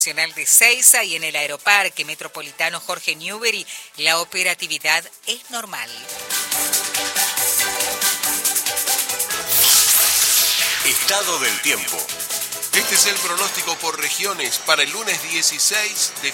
Nacional de Seiza y en el Aeroparque Metropolitano Jorge Newbery, la operatividad es normal. Estado del tiempo. Este es el pronóstico por regiones para el lunes 6 de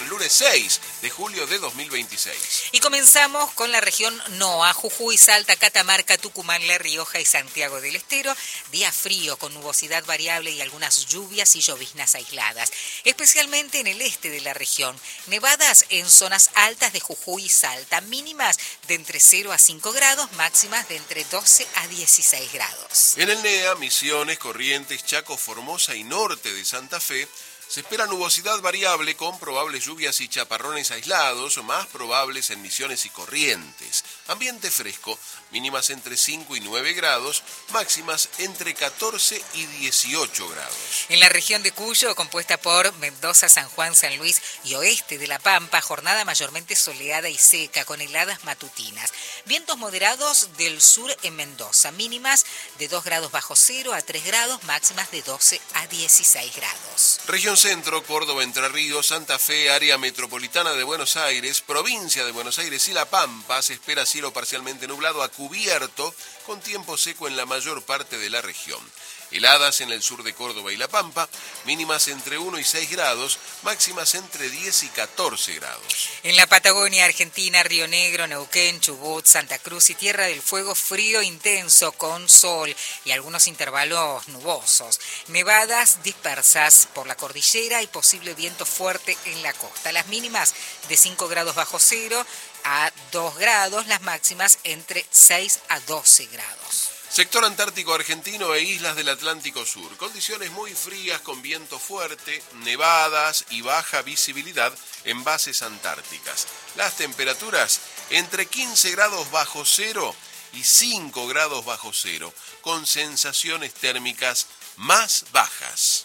julio de 2026. Y comenzamos con la región NOA, Jujuy, Salta, Catamarca, Tucumán, La Rioja y Santiago del Estero. Día frío con nubosidad variable y algunas lluvias y lloviznas aisladas, especialmente en el este de la región. Nevadas en zonas altas de Jujuy y Salta, mínimas de entre 0 a 5 grados, máximas de entre 12 a 16 grados. En el NEA, Misiones, Corrientes, Chaco, Formosa y norte de Santa Fe, se espera nubosidad variable con probables lluvias y chaparrones aislados, más probables en Misiones y Corrientes. Ambiente fresco, mínimas entre 5 y 9 grados, máximas entre 14 y 18 grados. En la región de Cuyo, compuesta por Mendoza, San Juan, San Luis y oeste de La Pampa, jornada mayormente soleada y seca con heladas matutinas. Vientos moderados del sur en Mendoza, mínimas de 2 grados bajo cero a 3 grados, máximas de 12 a 16 grados. Región Centro, Córdoba, Entre Ríos, Santa Fe, área metropolitana de Buenos Aires, provincia de Buenos Aires y La Pampa, se espera cielo parcialmente nublado a cubierto, con tiempo seco en la mayor parte de la región. Heladas en el sur de Córdoba y La Pampa, mínimas entre 1 y 6 grados, máximas entre 10 y 14 grados. En la Patagonia Argentina, Río Negro, Neuquén, Chubut, Santa Cruz y Tierra del Fuego, frío intenso con sol y algunos intervalos nubosos. Nevadas dispersas por la cordillera y posible viento fuerte en la costa. Las mínimas de 5 grados bajo cero a 2 grados, las máximas entre 6 a 12 grados. Sector Antártico Argentino e islas del Atlántico Sur. Condiciones muy frías con viento fuerte, nevadas y baja visibilidad en bases antárticas. Las temperaturas entre 15 grados bajo cero y 5 grados bajo cero, con sensaciones térmicas más bajas.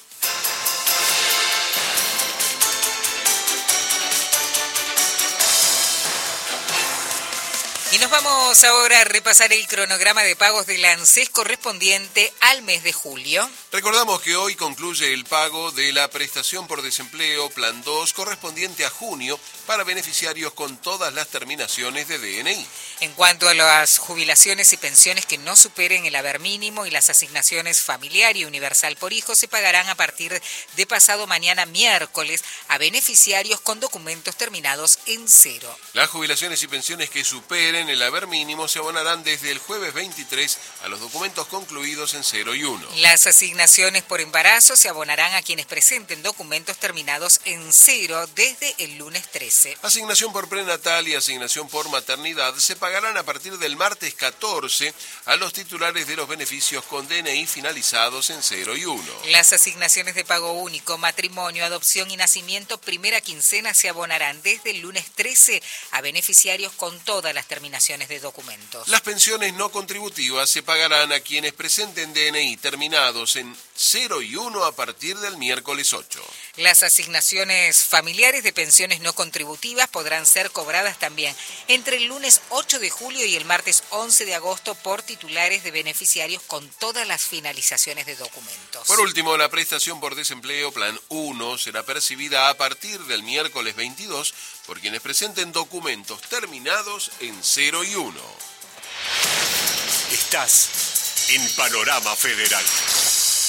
Y nos vamos ahora a repasar el cronograma de pagos del ANSES correspondiente al mes de julio. Recordamos que hoy concluye el pago de la prestación por desempleo Plan 2 correspondiente a junio para beneficiarios con todas las terminaciones de DNI. En cuanto a las jubilaciones y pensiones que no superen el haber mínimo y las asignaciones familiar y universal por hijo se pagarán a partir de pasado mañana miércoles a beneficiarios con documentos terminados en 0. Las jubilaciones y pensiones que superen el haber mínimo se abonarán desde el jueves 23 a los documentos concluidos en 0 y 1. Las asignaciones por embarazo se abonarán a quienes presenten documentos terminados en 0 desde el lunes 13. Asignación por prenatal y asignación por maternidad se pagarán a partir del martes 14 a los titulares de los beneficios con DNI finalizados en 0 y 1. Las asignaciones de pago único, matrimonio, adopción y nacimiento primera quincena se abonarán desde el lunes 13 a beneficiarios con todas las terminaciones de documentos. Las pensiones no contributivas se pagarán a quienes presenten DNI terminados en 0 y 1 a partir del miércoles 8. Las asignaciones familiares de pensiones no contributivas podrán ser cobradas también entre el lunes 8 de julio y el martes 11 de agosto por titulares de beneficiarios con todas las finalizaciones de documentos. Por último, la prestación por desempleo Plan 1 será percibida a partir del miércoles 22 por quienes presenten documentos terminados en 0 y 1. Estás en Panorama Federal.